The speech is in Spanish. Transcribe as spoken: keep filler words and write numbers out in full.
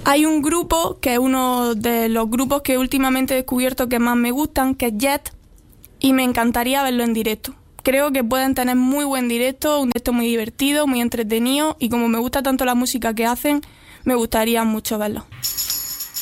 Hay un grupo que es uno de los grupos que últimamente he descubierto que más me gustan, que es Jet, y me encantaría verlo en directo. Creo que pueden tener muy buen directo, un directo muy divertido, muy entretenido, y como me gusta tanto la música que hacen, me gustaría mucho verlo.